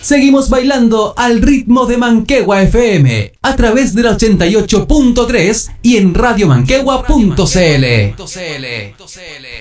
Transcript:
Seguimos bailando al ritmo de Manquehue FM a través de la 88.3 y en radiomanquehue.cl.